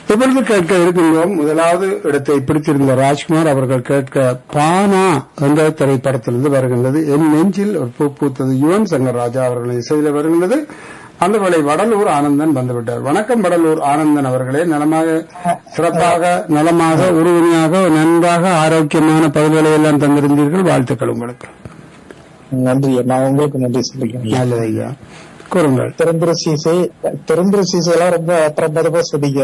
இப்பொழுது கேட்க இருக்கின்றோம். முதலாவது இடத்தை பிடித்திருந்த ராஜ்குமார் அவர்கள் கேட்க பானா என்ற திரைப்படத்திலிருந்து வருகின்றது. என் நெஞ்சில் ஒரு பூ பூத்தது. யுவன் சங்கர் ராஜா அவர்களின் இசையில் வருகின்றது. அந்த வேளை வடலூர் ஆனந்தன் வந்துவிட்டார். வணக்கம் வடலூர் ஆனந்தன் அவர்களே. நலமாக, சிறப்பாக, நலமாக, உறுதுணையாக, நன்றாக, ஆரோக்கியமான பதில்களை எல்லாம் தந்திருந்தீர்கள். வாழ்த்துக்கள் உங்களுக்கு. நன்றி. நான் உங்களுக்கு நன்றி சொல்லிக்கிறேன். நல்லது ஐயா, கூறுங்கள். திறந்திர சீசைலாம் ரொம்ப பிரபலமா சொன்னீங்க.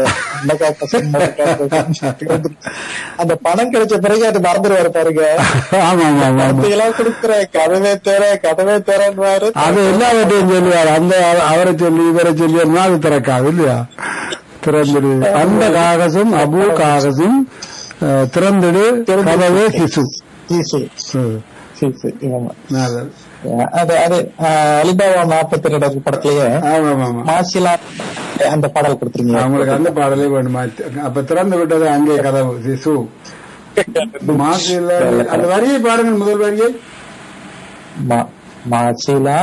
அந்த பணம் கிடைச்ச பிறகு அது மறந்துடுவாரு பாருங்க. எல்லாம் கொடுக்குற கதவே தேரன்றாரு. அது எல்லாவற்றையும் சொல்லுவார். அந்த அவரை சொல்லி இவரை சொல்லி அது திறக்காது இல்லையா? திறந்துடு அந்த காகசும் அபு காகசும் திறந்துடு கதவே சிசு. அது அலிபாபா 42 படத்திலேயே மாசிலா அந்த பாடல் கொடுத்துருங்க. அவங்களுக்கு அந்த பாடலே வேணுமா? அப்ப திறந்து விட்டது அங்கே கதவு சிசு மாசிலா. அந்த வரியை பாருங்கள், முதல் வரியை. மாசிலா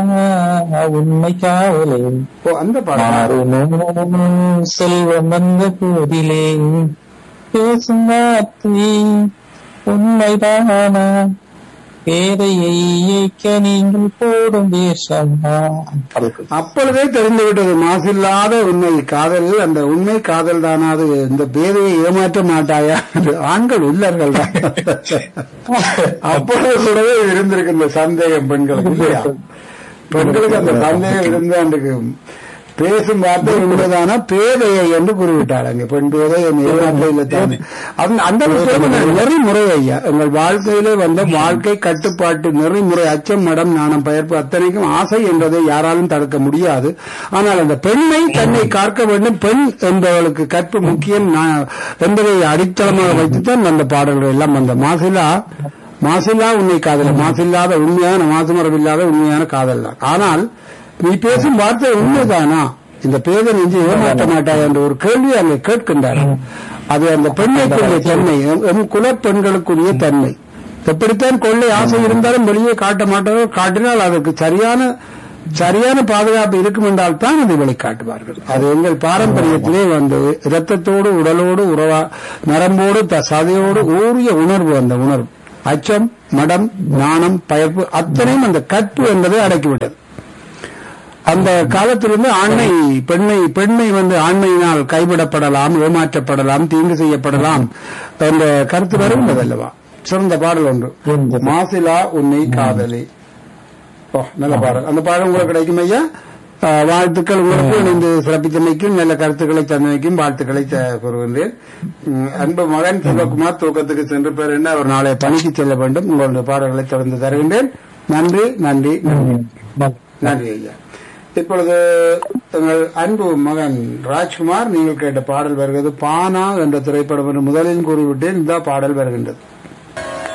உண்மை காவலே அந்த பாடல். செல்வம் வந்த போதிலே பேசும் வார்த்தை உண்மைதானா, பேதையை இயக்க நீங்கள் போடும் வேஷம். அப்பொழுதே தெரிந்துவிட்டது மாசில்லாத உண்மை காதல். அந்த உண்மை காதல் தானா அது? இந்த பேதையை ஏமாற்ற மாட்டாயா? ஆண்கள் உள்ளர்கள் தான். அப்பொழுது கூடவே இருந்திருக்கு இந்த சந்தேகம் பெண்களுக்கு இல்லையா? பெண்களுக்கு அந்த சந்தேகம் இருந்து அன்றைக்கு பேசும் வார்த்தை உண்மைதானா பேதையை என்று குறிவிட்டாள். அங்கே பெண் பேதை என் ஏமாற்றையில் அந்த நெறிமுறை ஐயா. எங்கள் வாழ்க்கையிலே வந்த வாழ்க்கை கட்டுப்பாட்டு நெறிமுறை, அச்சம், மடம், நாணம், பெயர்ப்பு அத்தனைக்கும் ஆசை என்பதை யாராலும் தடுக்க முடியாது. ஆனால் அந்த பெண்ணை தன்னை காக்க வேண்டும், பெண் என்பவர்களுக்கு கற்பு முக்கியம் என்பதை அடித்தளமாக வைத்துத்தான் அந்த பாடல்கள் எல்லாம் வந்த மாசில்லா உண்மை காதல், மாசில்லாத உண்மையான மாசுமரவில்லாத உண்மையான காதல் தான். ஆனால் நீ பேசும் வார்த்தை உண்மைதானா, இந்த பேதை நெஞ்சு ஏமாற்ற மாட்டாய் என்ற ஒரு கேள்வி அங்கே கேட்கின்றார். அது அந்த பெண்ணுக்குரிய தன்மை, குலப்பெண்களுக்குரிய தன்மை. எப்படித்தான் கொள்ளை ஆசை இருந்தாலும் வெளியே காட்ட மாட்டாரோ, காட்டினால் அதற்கு சரியான பாதுகாப்பு இருக்கும் என்றால் தான் அதை வெளிக்காட்டுவார்கள். அது எங்கள் பாரம்பரியத்திலே வந்து இரத்தத்தோடு உடலோடு நரம்போடு சதையோடு ஊறிய உணர்வு. அந்த உணர்வு அச்சம், மடம், நாணம், பயப்பு அத்தனையும் அந்த கற்பு என்பதை அடக்கிவிட்டது. அந்த காலத்திலிருந்து ஆண்மை பெண்ணை வந்து ஆண்மையினால் கைவிடப்படலாம், ஏமாற்றப்படலாம், தீங்கு செய்யப்படலாம் என்ற கருத்து வருகின்றது அல்லவா? சிறந்த பாடல் ஒன்று, மாசிலா உன்னை காதலி. நல்ல பாடல். அந்த பாடல் உங்களுக்கு கிடைக்கும் ஐயா. வாழ்த்துக்கள் உங்களுக்கு. இணைந்து சிறப்பித்தமைக்கும் நல்ல கருத்துக்களை தந்தமைக்கும் வாழ்த்துக்களை கூறுகின்றேன். அன்பு மகன் சிவகுமார் தூக்கத்துக்கு சென்று பேர் என்ன, அவர் நாளை பணிக்கு செல்ல வேண்டும். உங்களுடைய பாடல்களை தொடர்ந்து தருகின்றேன். நன்றி நன்றி நன்றி ஐயா. இப்பொழுது எங்கள் அன்பு மகன் ராஜ்குமார், நீங்கள் கேட்ட பாடல் வருகிறது பானா என்ற திரைப்படம் என்று முதலில் கூறிவிட்டேன். இந்த பாடல் வருகின்றது.